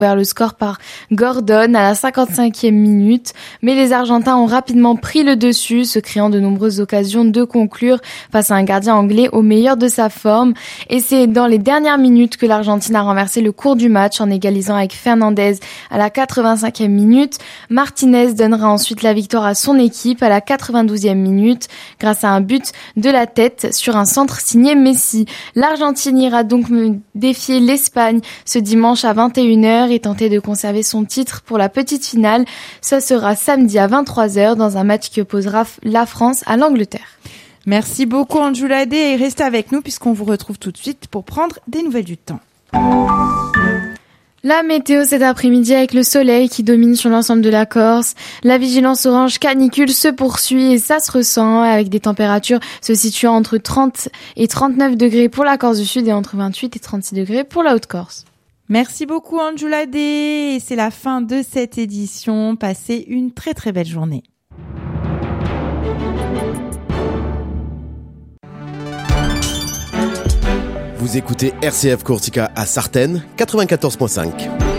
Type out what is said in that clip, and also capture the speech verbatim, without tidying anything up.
Vers le score par Gordon à la cinquante-cinquième minute, mais les Argentins ont rapidement pris le dessus, se créant de nombreuses occasions de conclure face à un gardien anglais au meilleur de sa forme. Et c'est dans les dernières minutes que l'Argentine a renversé le cours du match en égalisant avec Fernandez à la quatre-vingt-cinquième minute. Martinez donnera ensuite la victoire à son équipe à la quatre-vingt-douzième minute grâce à un but de la tête sur un centre signé Messi. L'Argentine ira donc défier l'Espagne ce dimanche à vingt et une heures et tenter de conserver son titre pour la petite finale. Ça sera samedi à vingt-trois heures dans un match qui opposera la France à l'Angleterre. Merci beaucoup Anjoulade et restez avec nous puisqu'on vous retrouve tout de suite pour prendre des nouvelles du temps. La météo cet après-midi avec le soleil qui domine sur l'ensemble de la Corse. La vigilance orange canicule se poursuit et ça se ressent avec des températures se situant entre trente et trente-neuf degrés pour la Corse du Sud et entre vingt-huit et trente-six degrés pour la Haute-Corse. Merci beaucoup Anjoulade et c'est la fin de cette édition. Passez une très très belle journée. Vous écoutez R C F Courtica à Sartène, quatre-vingt-quatorze virgule cinq.